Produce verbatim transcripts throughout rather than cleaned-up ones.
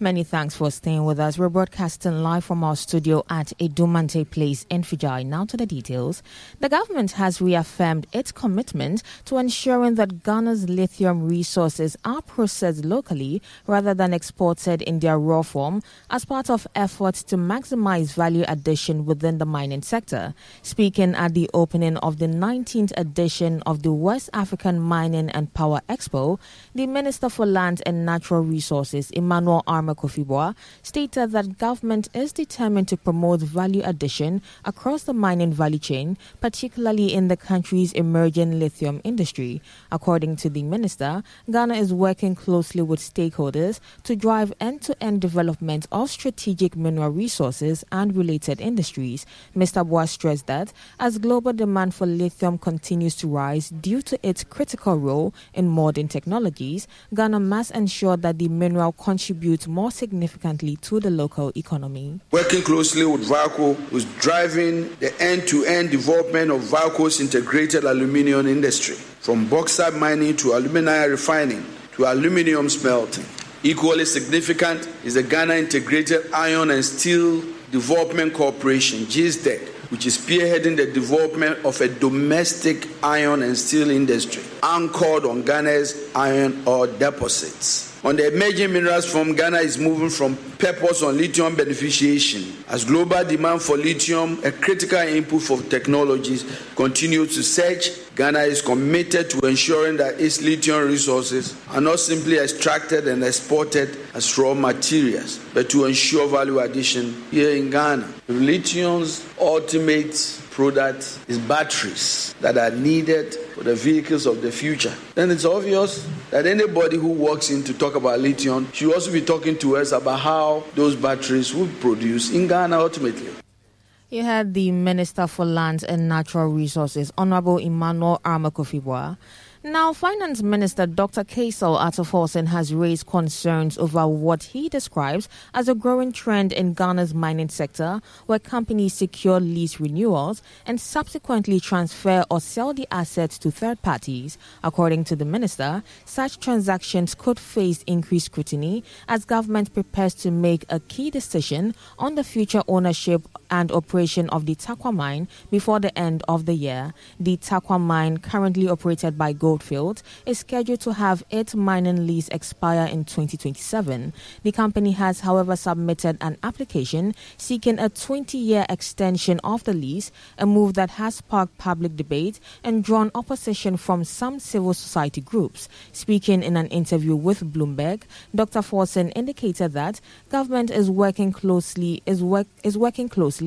Many thanks for staying with us. We're broadcasting live from our studio at Edumante Place in Fijai. Now to the details. The government has reaffirmed its commitment to ensuring that Ghana's lithium resources are processed locally rather than exported in their raw form as part of efforts to maximize value addition within the mining sector. Speaking at the opening of the nineteenth edition of the West African Mining and Power Expo, the Minister for Land and Natural Resources, Emmanuel Arma Kofi Boah, stated that government is determined to promote value addition across the mining value chain, particularly in the country's emerging lithium industry. According to the minister, Ghana is working closely with stakeholders to drive end-to-end development of strategic mineral resources and related industries. Mister Boah stressed that as global demand for lithium continues to rise due to its critical role in modern technologies, Ghana must ensure that the mineral contributes more significantly to the local economy. Working closely with VALCO, who's driving the end-to-end development of VALCO's integrated aluminium industry, from bauxite mining to alumina refining to aluminium smelting. Equally significant is the Ghana Integrated Iron and Steel Development Corporation, G I S D E C, which is spearheading the development of a domestic iron and steel industry anchored on Ghana's iron ore deposits. On the emerging minerals from Ghana is moving from purpose on lithium beneficiation as global demand for lithium, a critical input for technologies, continues to surge. Ghana is committed to ensuring that its lithium resources are not simply extracted and exported as raw materials, but to ensure value addition here in Ghana. Lithium's ultimate product is batteries that are needed for the vehicles of the future. Then it's obvious that anybody who walks in to talk about lithium should also be talking to us about how those batteries will produce in Ghana ultimately. You heard the Minister for Land and Natural Resources, Honorable Emmanuel Arma Kofi Boah. Now, Finance Minister Doctor Kaysel Attoh-Forson has raised concerns over what he describes as a growing trend in Ghana's mining sector, where companies secure lease renewals and subsequently transfer or sell the assets to third parties. According to the minister, such transactions could face increased scrutiny as government prepares to make a key decision on the future ownership and operation of the Tarkwa mine before the end of the year. The Tarkwa mine, currently operated by Goldfield, is scheduled to have its mining lease expire in twenty twenty-seven. The company has, however, submitted an application seeking a twenty-year extension of the lease, a move that has sparked public debate and drawn opposition from some civil society groups. Speaking in an interview with Bloomberg, Doctor Forson indicated that government is working closely is work is working closely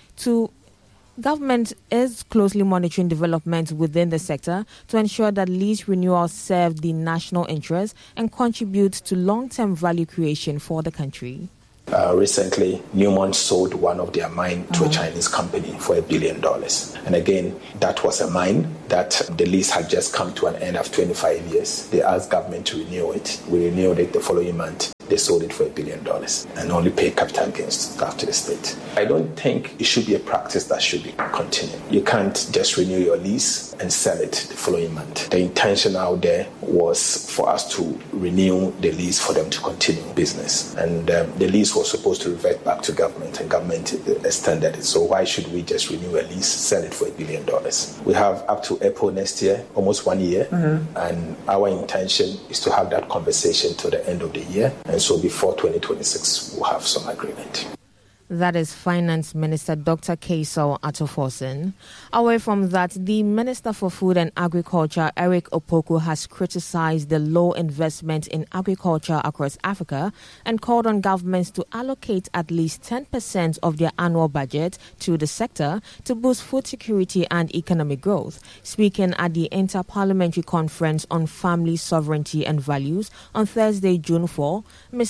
to Government is closely monitoring developments within the sector to ensure that lease renewals serve the national interest and contribute to long-term value creation for the country. Uh, recently, Newmont sold one of their mine to uh-huh. a Chinese company for a billion dollars. And again, that was a mine that the lease had just come to an end of twenty-five years. They asked government to renew it. We renewed it the following month. They sold it for a billion dollars and only paid capital gains to the state. I don't think it should be a practice that should be continued. You can't just renew your lease and sell it the following month. The intention out there was for us to renew the lease for them to continue business. And um, the lease was supposed to revert back to government, and government extended it. So why should we just renew a lease, sell it for a billion dollars? We have up to April next year, almost one year, mm-hmm. and our intention is to have that conversation till the end of the year. And so before twenty twenty-six, we'll have some agreement. That is Finance Minister Doctor Kaysel Attoh-Forson. Away from that, the Minister for Food and Agriculture, Eric Opoku, has criticized the low investment in agriculture across Africa and called on governments to allocate at least ten percent of their annual budget to the sector to boost food security and economic growth. Speaking at the Inter-Parliamentary Conference on Family Sovereignty and Values on Thursday, June fourth, Mister